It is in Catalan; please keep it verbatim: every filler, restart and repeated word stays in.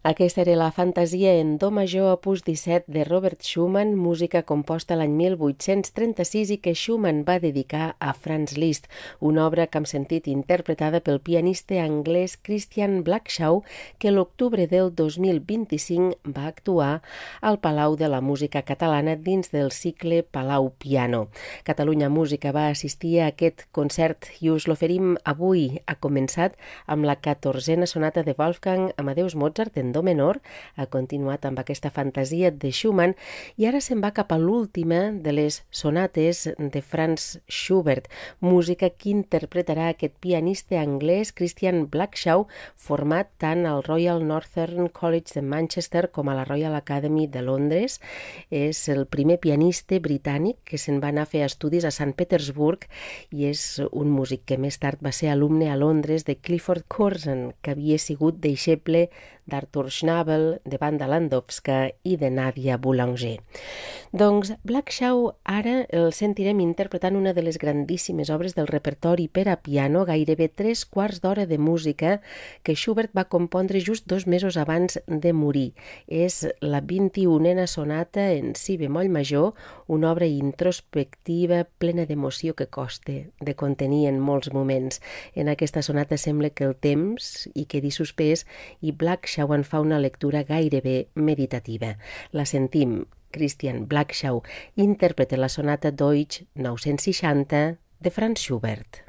Aquesta era la fantasia en do major opus disset de Robert Schumann, música composta l'any mil vuit-cents trenta-sis i que Schumann va dedicar a Franz Liszt, una obra que hem sentit interpretada pel pianista anglès Christian Blackshaw, que l'octubre del dos mil vint-i-cinc va actuar al Palau de la Música Catalana dins del cicle Palau Piano. Catalunya Música va assistir a aquest concert i us l'oferim avui. Ha començat amb la catorzena sonata de Wolfgang Amadeus Mozart en do menor, ha continuat amb aquesta fantasia de Schumann i ara se'n va cap a l'última de les sonates de Franz Schubert, música que interpretarà aquest pianista anglès Christian Blackshaw, format tant al Royal Northern College de Manchester com a la Royal Academy de Londres. És el primer pianista britànic que se'n va anar a fer estudis a Sant Petersburg i és un músic que més tard va ser alumne a Londres de Clifford Curzon, que havia sigut deixeble d'Arthur Schnabel, de Wanda Landowska i de Nadia Boulanger. Doncs Blackshaw ara el sentirem interpretant una de les grandíssimes obres del repertori per a piano, gairebé tres quarts d'hora de música que Schubert va compondre just dos mesos abans de morir. És la vint-i-unena sonata en si bemoll major, una obra introspectiva, plena d'emoció que costa de contenir en molts moments. En aquesta sonata sembla que el temps hi quedi suspès i Blackshaw en fa una lectura gairebé meditativa. La sentim. Christian Blackshaw interpreta la sonata Deutsch nou-cents seixanta de Franz Schubert.